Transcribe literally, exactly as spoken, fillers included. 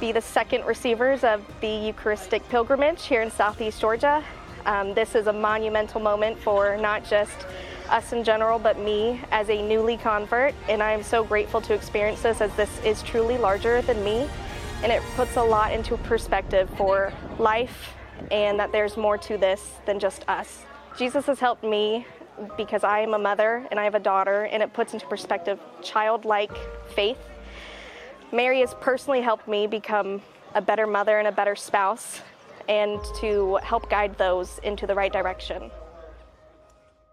be the second receivers of the Eucharistic pilgrimage here in Southeast Georgia. Um, this is a monumental moment for not just us in general, but me as a newly convert, and I am so grateful to experience this, as this is truly larger than me, and it puts a lot into perspective for life, and that there's more to this than just us. Jesus has helped me because I am a mother and I have a daughter, and it puts into perspective childlike faith. Mary has personally helped me become a better mother and a better spouse, and to help guide those into the right direction.